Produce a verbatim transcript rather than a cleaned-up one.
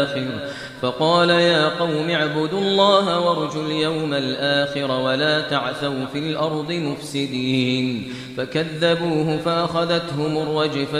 فقال يا قوم اعبدوا الله وارجوا اليوم الآخر ولا تعثوا في الأرض مفسدين فكذبوه فأخذتهم الرجفة